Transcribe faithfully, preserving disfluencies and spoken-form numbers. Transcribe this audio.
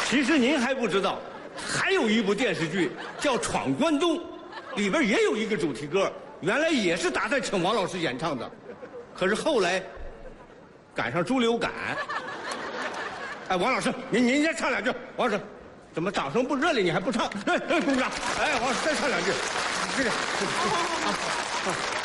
其实您还不知道，还有一部电视剧叫《闯关东》，里边也有一个主题歌，原来也是打算请王老师演唱的，可是后来赶上猪流感。哎，王老师，您您先唱两句。王老师，怎么掌声不热烈，你还不唱？哎哎，鼓掌！哎，王老师再唱两句。这个，这个啊啊。